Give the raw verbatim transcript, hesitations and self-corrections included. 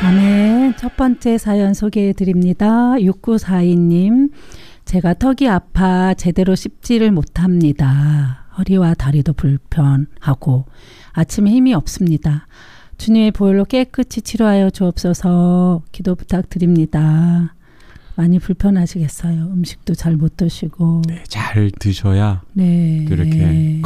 아멘. 첫 번째 사연 소개해 드립니다. 육구사이 님. 제가 턱이 아파 제대로 씹지를 못합니다. 허리와 다리도 불편하고 아침에 힘이 없습니다. 주님의 보혈로 깨끗이 치료하여 주옵소서. 기도 부탁드립니다. 많이 불편하시겠어요. 음식도 잘 못 드시고. 네, 잘 드셔야 네. 또 이렇게